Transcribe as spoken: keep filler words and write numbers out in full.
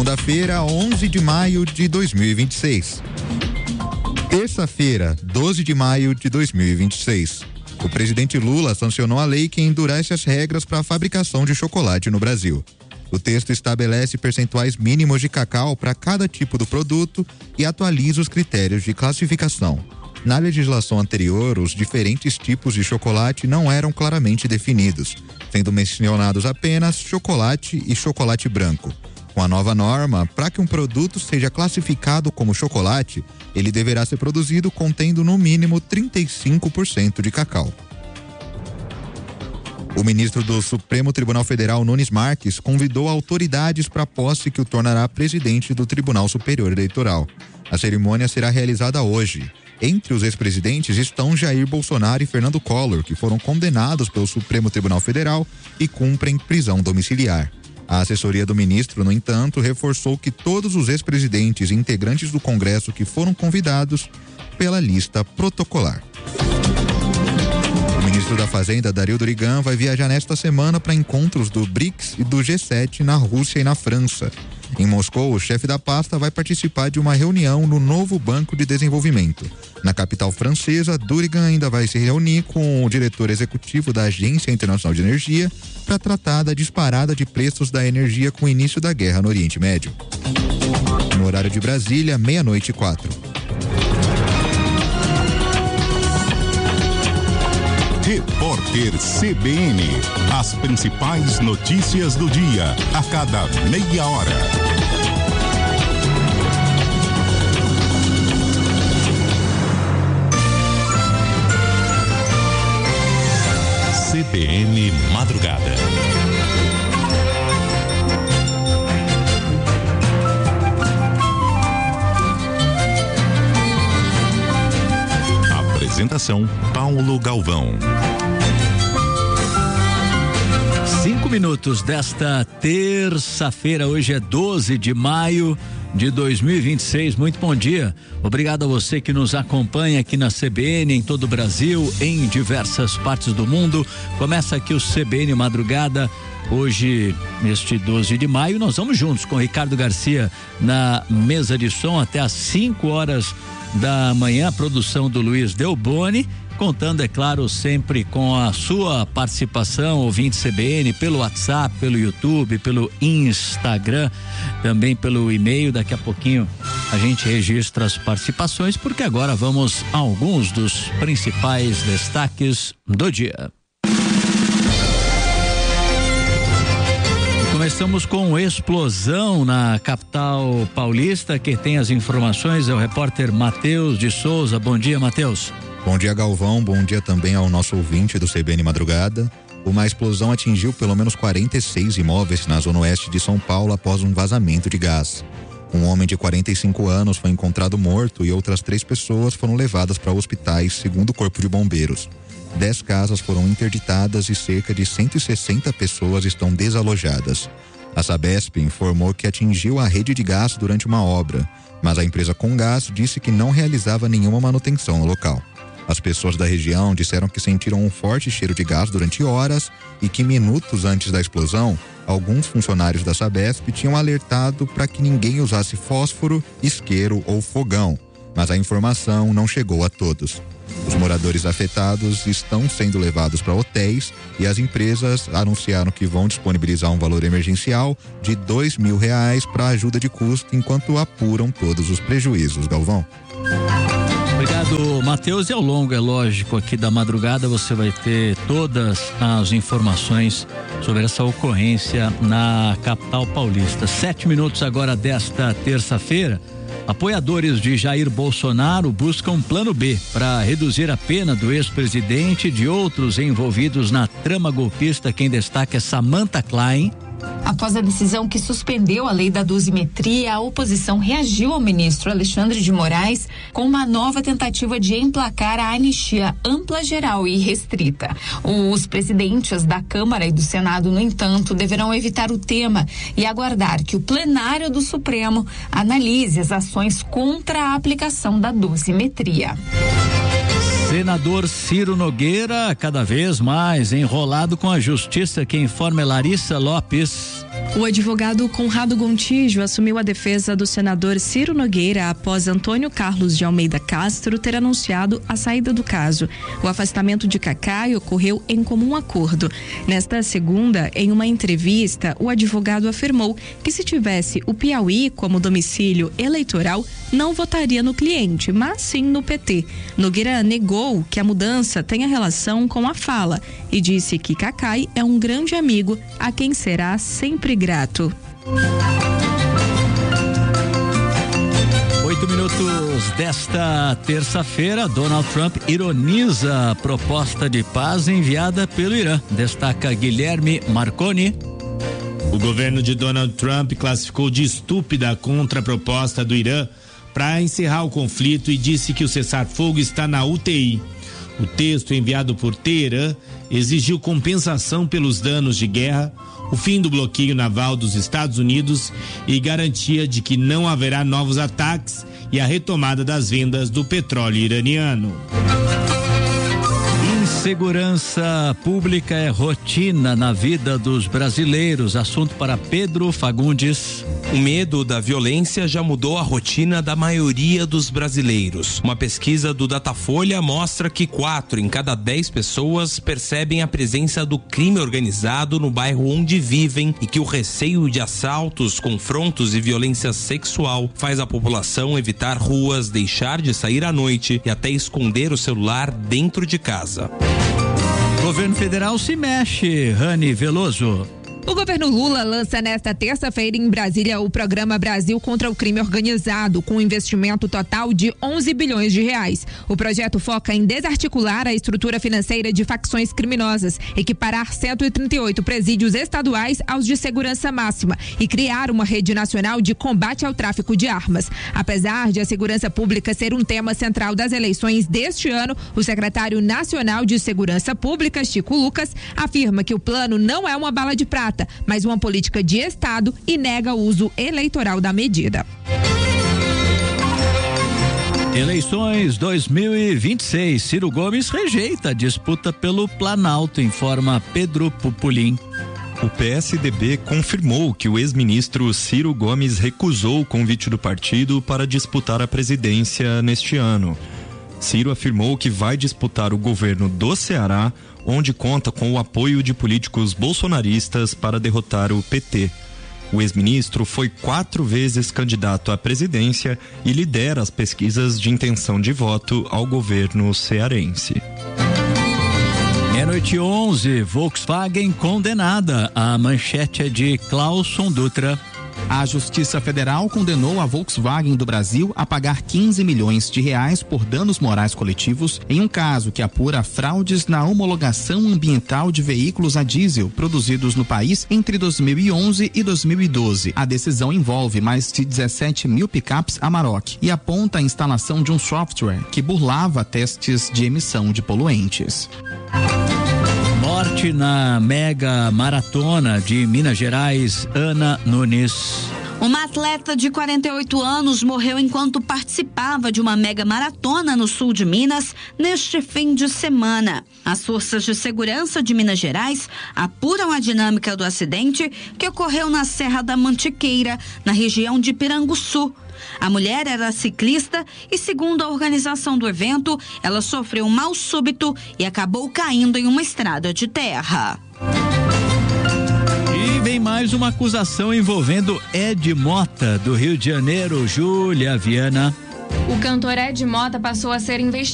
Segunda-feira, onze de maio de dois mil e vinte e seis. Terça-feira, doze de maio de dois mil e vinte e seis. O presidente Lula sancionou a lei que endurece as regras para a fabricação de chocolate no Brasil. O texto estabelece percentuais mínimos de cacau para cada tipo do produto e atualiza os critérios de classificação. Na legislação anterior, os diferentes tipos de chocolate não eram claramente definidos, sendo mencionados apenas chocolate e chocolate branco. Com a nova norma, para que um produto seja classificado como chocolate, ele deverá ser produzido contendo no mínimo trinta e cinco por cento de cacau. O ministro do Supremo Tribunal Federal, Nunes Marques, convidou autoridades para a posse que o tornará presidente do Tribunal Superior Eleitoral. A cerimônia será realizada hoje. Entre os ex-presidentes estão Jair Bolsonaro e Fernando Collor, que foram condenados pelo Supremo Tribunal Federal e cumprem prisão domiciliar. A assessoria do ministro, no entanto, reforçou que todos os ex-presidentes e integrantes do Congresso que foram convidados pela lista protocolar. O ministro da Fazenda, Dario Durigan, vai viajar nesta semana para encontros do BRICS e do G sete na Rússia e na França. Em Moscou, o chefe da pasta vai participar de uma reunião no novo Banco de Desenvolvimento. Na capital francesa, Durigan ainda vai se reunir com o diretor executivo da Agência Internacional de Energia para tratar da disparada de preços da energia com o início da guerra no Oriente Médio. No horário de Brasília, meia-noite e quatro. Repórter C B N. As principais notícias do dia, a cada meia hora. C B N Madrugada. Apresentação: Paulo Galvão. Cinco minutos desta terça-feira, hoje é doze de maio de dois mil e vinte e seis. Muito bom dia. Obrigado a você que nos acompanha aqui na C B N, em todo o Brasil, em diversas partes do mundo. Começa aqui o C B N Madrugada. Hoje, neste doze de maio, nós vamos juntos com Ricardo Garcia na mesa de som até às cinco horas da manhã, a produção do Luiz Delboni, contando, é claro, sempre com a sua participação, ouvinte C B N, pelo WhatsApp, pelo YouTube, pelo Instagram, também pelo e-mail. Daqui a pouquinho a gente registra as participações, porque agora vamos a alguns dos principais destaques do dia. Começamos com explosão na capital paulista. Quem tem as informações é o repórter Matheus de Souza. Bom dia, Matheus. Bom dia, Galvão. Bom dia também ao nosso ouvinte do C B N Madrugada. Uma explosão atingiu pelo menos quarenta e seis imóveis na zona oeste de São Paulo após um vazamento de gás. Um homem de quarenta e cinco anos foi encontrado morto e outras três pessoas foram levadas para hospitais, segundo o Corpo de Bombeiros. Dez casas foram interditadas e cerca de cento e sessenta pessoas estão desalojadas. A Sabesp informou que atingiu a rede de gás durante uma obra, mas a empresa Comgás disse que não realizava nenhuma manutenção no local. As pessoas da região disseram que sentiram um forte cheiro de gás durante horas e que minutos antes da explosão, alguns funcionários da Sabesp tinham alertado para que ninguém usasse fósforo, isqueiro ou fogão, mas a informação não chegou a todos. Os moradores afetados estão sendo levados para hotéis e as empresas anunciaram que vão disponibilizar um valor emergencial de dois mil reais para ajuda de custo enquanto apuram todos os prejuízos. Galvão. Obrigado, Matheus. E ao longo, é lógico, aqui da madrugada você vai ter todas as informações sobre essa ocorrência na capital paulista. Sete minutos agora desta terça-feira. Apoiadores de Jair Bolsonaro buscam plano B para reduzir a pena do ex-presidente e de outros envolvidos na trama golpista. Quem destaca é Samantha Klein. Após a decisão que suspendeu a lei da dosimetria, a oposição reagiu ao ministro Alexandre de Moraes com uma nova tentativa de emplacar a anistia ampla, geral e restrita. Os presidentes da Câmara e do Senado, no entanto, deverão evitar o tema e aguardar que o plenário do Supremo analise as ações contra a aplicação da dosimetria. Senador Ciro Nogueira, cada vez mais enrolado com a justiça. Quem informa é Larissa Lopes. O advogado Conrado Gontijo assumiu a defesa do senador Ciro Nogueira após Antônio Carlos de Almeida Castro ter anunciado a saída do caso. O afastamento de Cacai ocorreu em comum acordo. Nesta segunda, em uma entrevista, o advogado afirmou que se tivesse o Piauí como domicílio eleitoral, não votaria no cliente, mas sim no P T. Nogueira negou que a mudança tenha relação com a fala e disse que Cacai é um grande amigo a quem será sempre grato. Oito minutos desta terça-feira, Donald Trump ironiza a proposta de paz enviada pelo Irã. Destaca Guilherme Marconi. O governo de Donald Trump classificou de estúpida a contraproposta do Irã para encerrar o conflito e disse que o cessar-fogo está na U T I. O texto enviado por Teherã exigiu compensação pelos danos de guerra, o fim do bloqueio naval dos Estados Unidos e garantia de que não haverá novos ataques e a retomada das vendas do petróleo iraniano. Segurança pública é rotina na vida dos brasileiros. Assunto para Pedro Fagundes. O medo da violência já mudou a rotina da maioria dos brasileiros. Uma pesquisa do Datafolha mostra que quatro em cada dez pessoas percebem a presença do crime organizado no bairro onde vivem e que o receio de assaltos, confrontos e violência sexual faz a população evitar ruas, deixar de sair à noite e até esconder o celular dentro de casa. Governo federal se mexe, Rani Veloso. O governo Lula lança nesta terça-feira em Brasília o programa Brasil contra o Crime Organizado, com um investimento total de onze bilhões de reais. O projeto foca em desarticular a estrutura financeira de facções criminosas, equiparar cento e trinta e oito presídios estaduais aos de segurança máxima e criar uma rede nacional de combate ao tráfico de armas. Apesar de a segurança pública ser um tema central das eleições deste ano, o secretário nacional de Segurança Pública, Chico Lucas, afirma que o plano não é uma bala de prata, mas uma política de Estado e nega o uso eleitoral da medida. Eleições dois mil e vinte e seis. Ciro Gomes rejeita a disputa pelo Planalto, informa Pedro Pupulim. O P S D B confirmou que o ex-ministro Ciro Gomes recusou o convite do partido para disputar a presidência neste ano. Ciro afirmou que vai disputar o governo do Ceará, onde conta com o apoio de políticos bolsonaristas para derrotar o P T. O ex-ministro foi quatro vezes candidato à presidência e lidera as pesquisas de intenção de voto ao governo cearense. Meia-noite onze, Volkswagen condenada. A manchete é de Clauson Dutra. A Justiça Federal condenou a Volkswagen do Brasil a pagar quinze milhões de reais por danos morais coletivos em um caso que apura fraudes na homologação ambiental de veículos a diesel produzidos no país entre dois mil e onze e dois mil e doze. A decisão envolve mais de dezessete mil picapes Amarok e aponta a instalação de um software que burlava testes de emissão de poluentes. Morte na mega maratona de Minas Gerais, Ana Nunes. Uma atleta de quarenta e oito anos morreu enquanto participava de uma mega maratona no sul de Minas neste fim de semana. As forças de segurança de Minas Gerais apuram a dinâmica do acidente que ocorreu na Serra da Mantiqueira, na região de Piranguçu. A mulher era ciclista e, segundo a organização do evento, ela sofreu um mal súbito e acabou caindo em uma estrada de terra. E vem mais uma acusação envolvendo Ed Mota, do Rio de Janeiro. Júlia Viana. O cantor Ed Mota passou a ser investigado